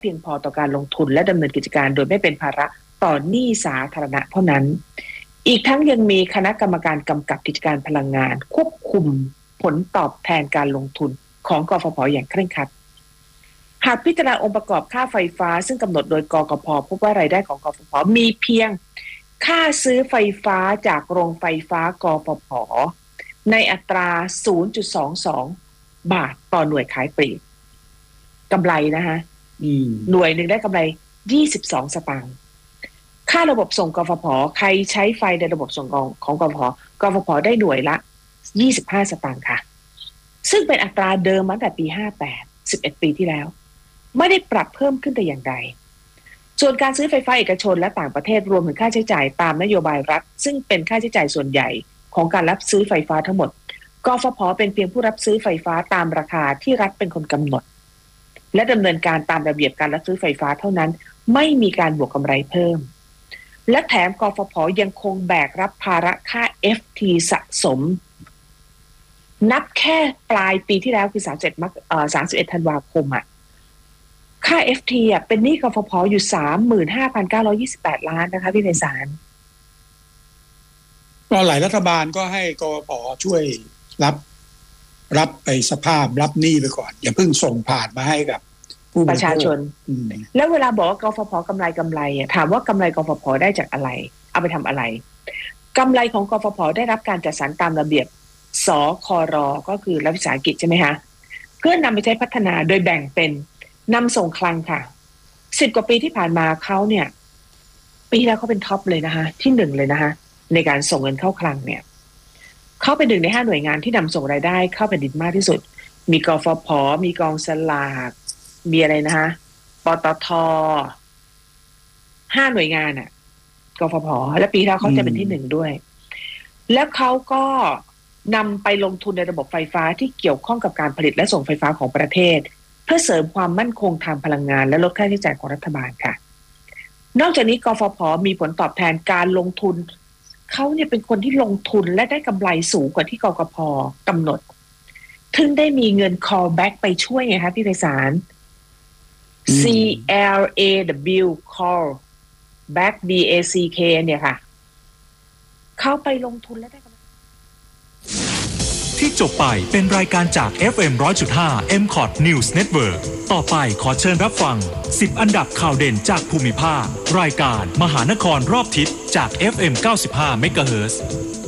เพียงพอต่อการลงทุนและดำเนินกิจการโดยไม่เป็นภาระต่อหนี้สาธารณะเท่านั้นอีกทั้งยังมีคณะกรรมการกำกับกิจการพลังงานควบคุมผลตอบแทนการลงทุนของกฟผ.อย่างเคร่งครัดหากพิจารณาองค์ประกอบค่าไฟฟ้าซึ่งกำหนดโดยกกพ.พบว่ารายได้ของกฟผ.มีเพียงค่าซื้อไฟฟ้าจากโรงไฟฟ้ากฟผ.ในอัตรา 0.22 บาทต่อหน่วยขายปลีกกำไรนะคะหน่วยหนึ่งได้กำไร22 สตางค์ค่าระบบส่งกฟผ.ใครใช้ไฟในระบบส่งของกฟผ.ได้หน่วยละ25 สตางค์ค่ะซึ่งเป็นอัตราเดิมมาตั้งแต่ปี58 11 ปีที่แล้วไม่ได้ปรับเพิ่มขึ้นแต่อย่างใดส่วนการซื้อไฟฟ้าเอกชนและต่างประเทศรวมถึงค่าใช้จ่ายตามนโยบายรัฐซึ่งเป็นค่าใช้จ่ายส่วนใหญ่ของการรับซื้อไฟฟ้าทั้งหมดกฟผ.เป็นเพียงผู้รับซื้อไฟฟ้าตามราคาที่รัฐเป็นคนกำหนดและดำเนินการตามระเบียบการรับซื้อไฟฟ้าเท่านั้นไม่มีการบวกกำไรเพิ่มและแถมกฟผ.ยังคงแบกรับภาระค่า FT สะสมนับแค่ปลายปีที่แล้วคือ31 ธันวาคมค่า FT เป็นหนี้กฟผ.อยู่ 35,928 ล้านนะคะพี่ไพศาลก็หลายรัฐบาลก็ให้กฟผ.ช่วยรับไปสภาพรับหนี้ไปก่อนอย่าเพิ่งส่งผ่านมาให้กับผู้ประชาชนแล้วเวลาบอกว่ากฟผ.กำไรถามว่ากำไรกฟผ.ได้จากอะไรเอาไปทำอะไรกำไรของกฟผ.ได้รับการจัดสรรตามระเบียบสคร.ก็คือรัฐวิสาหกิจใช่ไหมคะเพื่อนำไปใช้พัฒนาโดยแบ่งเป็นนำส่งคลังค่ะ10 กว่าปีที่ผ่านมาเขาเนี่ยปีแล้วเขาเป็นท็อปเลยนะคะที่1เลยนะคะในการส่งเงินเข้าคลังเนี่ยเขาเป็น1 ใน 5หน่วยงานที่นำส่งรายได้เข้าแผ่นดินมากที่สุดมีกฟผ.มีกองสลากมีอะไรนะคะปตท. 5 หน่วยงานกฟผ.และปีแล้วเขาจะเป็นที่1ด้วยแล้วเขาก็นำไปลงทุนในระบบไฟฟ้าที่เกี่ยวข้องกับการผลิตและส่งไฟฟ้าของประเทศเพื่อเสริมความมั่นคงทางพลังงานและลดค่าใช้จ่ายของรัฐบาลค่ะนอกจากนี้กฟผ.มีผลตอบแทนการลงทุนเขาเนี่ยเป็นคนที่ลงทุนและได้กำไรสูงกว่าที่กกพ.กำหนดถึงได้มีเงิน call back ไปช่วยไงคะพี่ไพศาล CLAW call back BACK เนี่ยค่ะเขาไปลงทุนและได้กำไรที่จบไปเป็นรายการจาก FM 100.5 MCOT News Network ต่อไปขอเชิญรับฟัง10อันดับข่าวเด่นจากภูมิภาครายการมหานครรอบทิศจาก FM 95 MHz